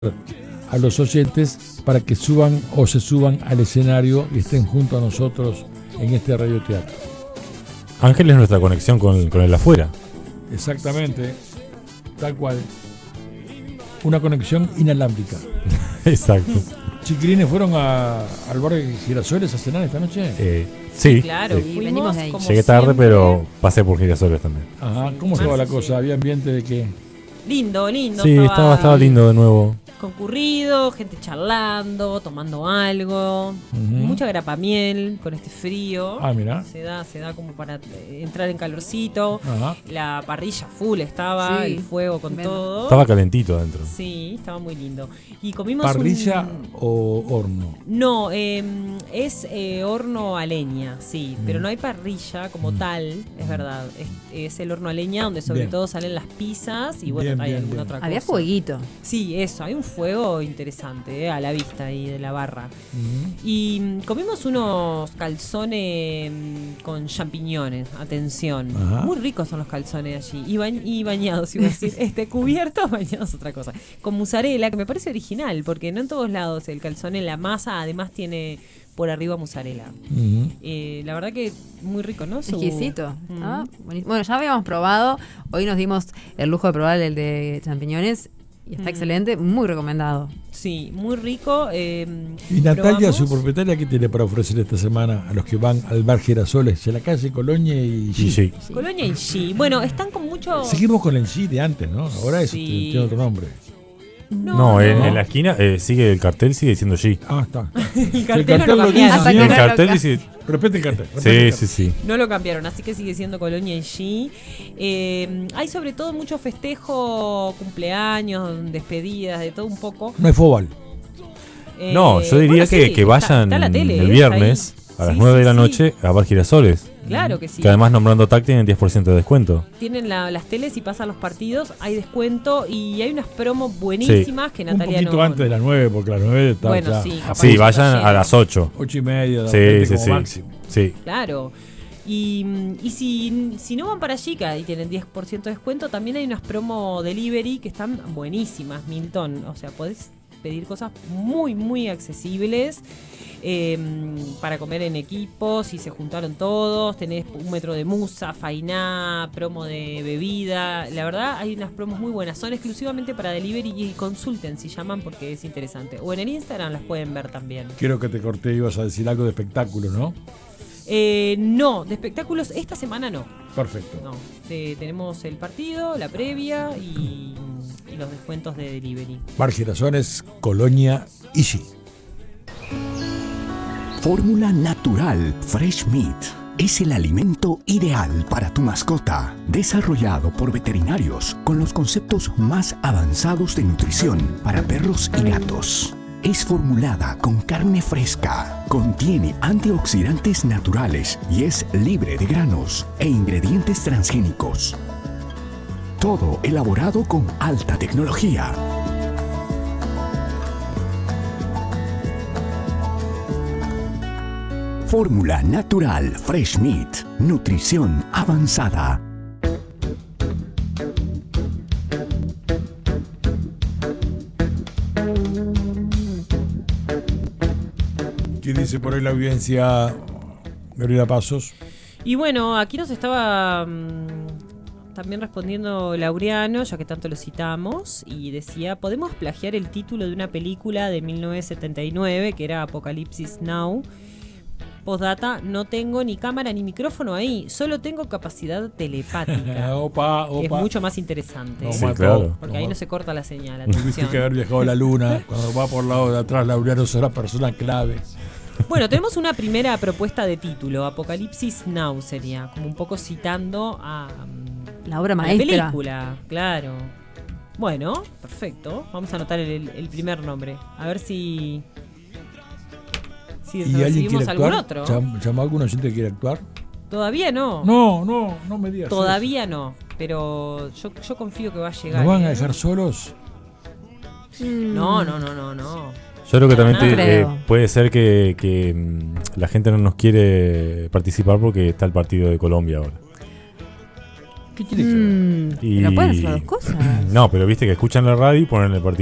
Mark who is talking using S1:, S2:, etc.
S1: a los oyentes para que suban o se suban al escenario y estén junto a nosotros en este radioteatro.
S2: Ángel es nuestra conexión con el afuera.
S1: Exactamente, tal cual. Una conexión inalámbrica.
S2: Exacto.
S1: Chiquilines, ¿fueron al bar de Girasoles a cenar esta noche?
S2: Sí.
S3: Claro,
S2: Sí.
S3: venimos de ahí.
S2: Llegué tarde, pero pasé por Girasoles también.
S1: Ajá, ¿cómo se va la cosa? ¿Había ambiente de qué?
S3: Lindo.
S2: Sí, estaba lindo de nuevo.
S3: Concurrido, gente charlando, tomando algo, mucha grapamiel con este frío.
S1: Ah, mira.
S3: Se da como para entrar en calorcito.
S1: Ajá.
S3: La parrilla full estaba,
S4: Sí.
S3: el fuego con todo.
S2: Estaba calentito adentro.
S3: Sí, estaba muy lindo. Y comimos
S1: ¿Parrilla o horno?
S3: No, es horno a leña, sí, pero no hay parrilla como tal, es verdad. Es el horno a leña donde sobre
S1: Bien.
S3: todo salen las pizzas y bueno,
S1: Bien,
S3: hay
S1: bien,
S3: alguna
S1: bien.
S3: otra cosa.
S4: Había fueguito.
S3: Sí, eso, hay un fuego interesante a la vista ahí de la barra. Y comimos unos calzones con champiñones, atención.
S1: Ajá.
S3: Muy ricos son los calzones allí. Y bañados, iba a decir, cubiertos, bañados, otra cosa. Con mozzarella, que me parece original, porque no en todos lados el calzone, la masa, además tiene por arriba mozzarella. La verdad que muy rico, ¿no?
S4: Exquisito. ¿No? Bueno, ya habíamos probado. Hoy nos dimos el lujo de probar el de champiñones. Y está excelente, muy recomendado.
S3: Sí, muy rico.
S1: ¿Y Natalia,
S3: probamos.
S1: su propietaria, qué tiene para ofrecer esta semana a los que van al bar Girasoles, en la calle Colonia y G?
S2: Sí.
S3: Colonia y G. Bueno, están con mucho.
S1: Seguimos con el G de antes, ¿no? Ahora
S3: Sí.
S1: tiene otro nombre.
S2: No, en la esquina sigue el cartel, sigue diciendo G.
S1: Ah, está.
S3: El
S1: Si
S3: cartel no lo
S1: lo
S3: cambiaron.
S4: Hasta
S1: dice,
S4: que
S2: El
S4: no
S2: cartel
S4: lo-
S2: dice.
S1: repite el cartel.
S2: Sí.
S3: No lo cambiaron, así que sigue siendo Colonia y G. Hay sobre todo mucho festejo, cumpleaños, despedidas, de todo un poco.
S1: No hay fóbal.
S2: No, yo diría
S3: sí,
S2: que vayan
S3: está la tele,
S2: el
S3: está
S2: viernes
S3: ahí.
S2: a las
S3: Sí,
S2: 9 de
S3: sí,
S2: la
S3: sí.
S2: noche a Bar Girasoles.
S3: Claro que sí.
S2: Que además nombrando TAC tienen 10% de descuento.
S3: Tienen las teles y pasan los partidos, hay descuento y hay unas promos buenísimas que
S1: Un
S3: Natalia
S1: poquito
S3: no.
S1: antes de las 9, porque a las 9 está
S3: Bueno,
S1: ya
S3: sí, capaz.
S2: Sí,
S3: Capaz
S2: vayan
S3: lleno.
S2: a las 8.
S1: 8:30,
S2: Sí,
S1: repente
S2: sí,
S1: como
S2: sí.
S1: máximo.
S2: Sí.
S3: Claro. Y si no van para allí, que ahí tienen 10% de descuento, también hay unas promo delivery que están buenísimas, Milton. O sea, podés pedir cosas muy, muy accesibles para comer en equipo. Si se juntaron todos, tenés 1 metro de musa, fainá, promo de bebida. La verdad, hay unas promos muy buenas. Son exclusivamente para delivery y consulten si llaman porque es interesante. O en el Instagram las pueden ver también.
S1: Quiero que te corté, ibas a decir algo de espectáculo, ¿no?
S3: No, de espectáculos esta semana no.
S1: Perfecto.
S3: No, tenemos el partido, la previa y los descuentos de delivery.
S1: Bar Girasoles, Colonia y G.
S5: Fórmula Natural Fresh Meat es el alimento ideal para tu mascota, desarrollado por veterinarios con los conceptos más avanzados de nutrición para perros y gatos. Es formulada con carne fresca, contiene antioxidantes naturales y es libre de granos e ingredientes transgénicos. Todo elaborado con alta tecnología. Fórmula Natural Fresh Meat. Nutrición avanzada.
S1: ¿Qué dice por ahí la audiencia, Gabriela Pasos?
S3: Y bueno, aquí nos estaba también respondiendo Laureano, ya que tanto lo citamos, y decía, ¿podemos plagiar el título de una película de 1979 que era Apocalipsis Now? Postdata, no tengo ni cámara ni micrófono ahí, solo tengo capacidad telepática.
S1: Opa.
S3: Que es mucho más interesante.
S1: No
S2: Sí,
S1: mató.
S2: claro.
S3: Porque ahí no se corta la señal,
S1: Tuviste
S3: atención.
S1: que haber viajado a la luna. Cuando va por el lado de atrás, Laureano será persona clave.
S3: Bueno, tenemos una primera propuesta de título, Apocalipsis Now sería, como un poco citando a
S4: La obra
S3: a la
S4: maestra.
S3: película, claro. Bueno, perfecto. Vamos a anotar el primer nombre. A ver si
S1: ¿Y alguien
S3: recibimos
S1: quiere
S3: algún
S1: actuar?
S3: otro.
S1: ¿Llamó a algún oyente que quiere actuar?
S3: Todavía no.
S1: No me digas.
S3: Todavía no. Pero yo confío que va a
S1: eso.
S3: llegar.
S1: ¿Nos van a
S3: ¿eh?
S1: dejar solos?
S3: No.
S2: Yo creo que también
S4: No creo.
S2: puede ser que la gente no nos quiere participar porque está el partido de Colombia ahora.
S1: ¿Qué tiene que ver?
S2: Y-
S4: Pero pueden hacer las dos cosas.
S2: No, pero viste que escuchan la radio y ponen el partido